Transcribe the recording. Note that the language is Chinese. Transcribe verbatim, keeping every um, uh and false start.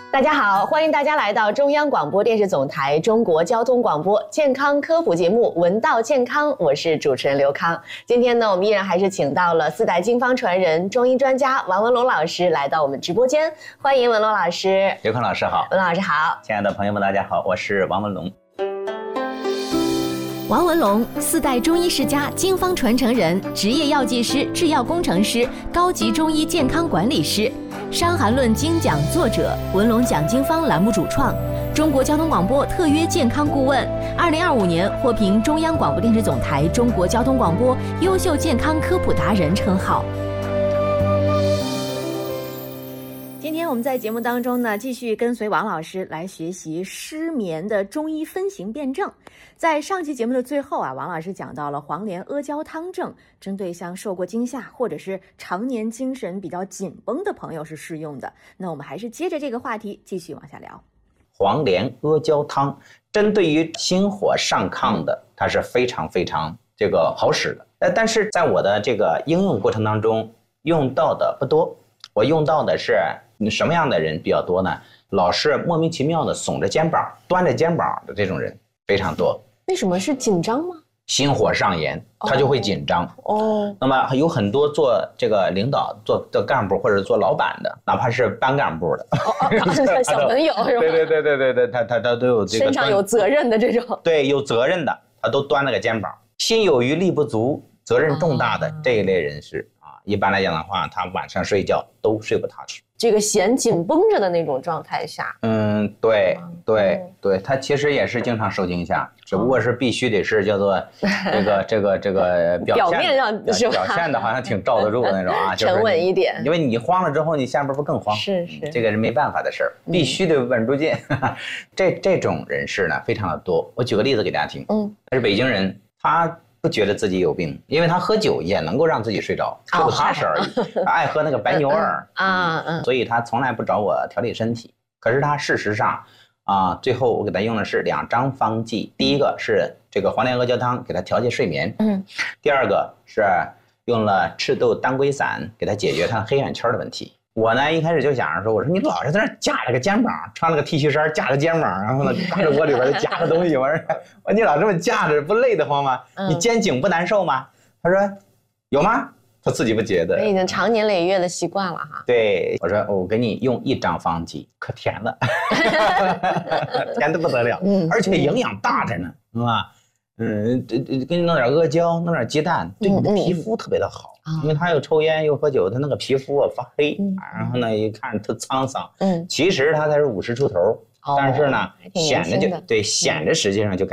大家好，欢迎大家来到中央广播电视总台中国交通广播健康科普节目《闻道健康》，我是主持人刘康。今天呢，我们依然还是请到了四代经方传人、中医专家王文龙老师来到我们直播间，欢迎文龙老师。 刘康老师好， 文龙老师好， 亲爱的朋友们，大家好，我是王文龙。 王文龙，四代中医世家、经方传承人，职业药剂师、制药工程师，高级中医健康管理师，《伤寒论》精讲作者，文龙讲经方栏目主创，中国交通广播特约健康顾问，二零二五年获评中央广播电视总台中国交通广播优秀健康科普达人称号。 今天我们在节目当中呢，继续跟随王老师来学习失眠的中医分型辨证。在上期节目的最后啊，王老师讲到了黄连阿胶汤证，针对像受过惊吓或者是常年精神比较紧绷的朋友是适用的。那我们还是接着这个话题继续往下聊。 黄连阿胶汤针对于心火上亢的，它是非常非常这个好使的。呃，但是在我的这个应用过程当中用到的不多，我用到的是什么样的人比较多呢？老是莫名其妙的耸着肩膀、端着肩膀的这种人非常多。 为什么是紧张吗？ 心火上炎，他就会紧张。 哦， 那么有很多做这个领导、做做干部或者做老板的，哪怕是班干部的， 哦、小朋友是吧？ 对对对对对对，他他他都有这个身上有责任的这种， 对，有责任的，他都端了个肩膀。心有余力不足、责任重大的、哦、这一类人士啊，一般来讲的话，他晚上睡觉都睡不踏实。 这个弦紧绷着的那种状态下， 嗯，对对对，他其实也是经常受惊吓，只不过是必须得是叫做这个这个这个表现表面上是吧？ 表现的好像挺罩得住的那种啊，就是沉稳一点。 因为你慌了之后，你下边不更慌？ 是是， 这个是没办法的事儿，必须得稳住劲。这这种人士呢非常的多，我举个例子给大家听。嗯，他是北京人，他不觉得自己有病，因为他喝酒也能够让自己睡着，睡不踏实而已。他爱喝那个白牛二啊，嗯，所以他从来不找我调理身体。可是他事实上啊，最后我给他用的是两张方剂，第一个是这个黄连阿胶汤给他调节睡眠，嗯，第二个是用了赤豆当归散给他解决他黑眼圈的问题。我呢一开始就想着说，我说你老是在那架着个肩膀，穿了个 T 恤衫架着肩膀，然后呢挂着窝里边夹着东西，我说我你老这么架着不累得慌吗？你肩颈不难受吗？他说有吗？他自己不觉得， 已经长年累月的习惯了哈。 对，我说我给你用一张方剂，可甜了，甜得不得了，而且营养大着呢，是吧？嗯，这这给你弄点阿胶，弄点鸡蛋，对你的皮肤特别的好。嗯嗯、因为他又抽烟又喝酒，他那个皮肤啊发黑，嗯、然后呢一看特沧桑。嗯，其实他才是五十出头，哦、但是呢显着就对显着实际上就感